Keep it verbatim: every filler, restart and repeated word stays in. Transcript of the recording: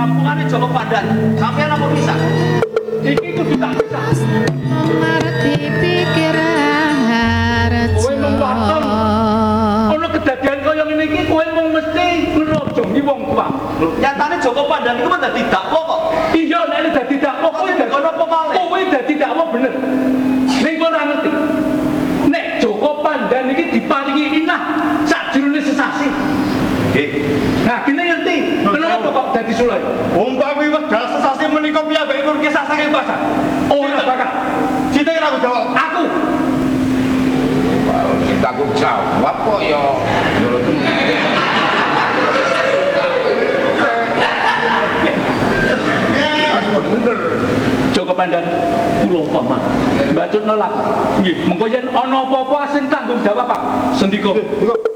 Rampungane Joko Pandan. Sampeyan apa bisa? Iki kudu tak pisah. Mengerti pikiran Kowe mung waton. Ono kedadian kaya ngene iki kowe mung mesti ngrojongi wong tua. Nyatane Joko Pandan iku men dadi dakwa kok. Iya nek dadi dakwa kowe dadi Kono apa malih? kowe dadi dakwa bener. Ning kowe ora ngerti. Nek Joko Pandan iki diparingi inah sajroning sesasi. Nggih. Nah, kene ngerti. Kenapa kok dadi sulai? Umpami wedal sesasi menika piyambakipun kisah saking pasar. Ora bakal. Sithik ora jawab. Aku Kita aku jawab kok ya. Bener. Joko Pandan kula pamah. Mbacut nolak. Nggih, mengko yen ana apa-apa sing tanggung jawab Pak. Sendika.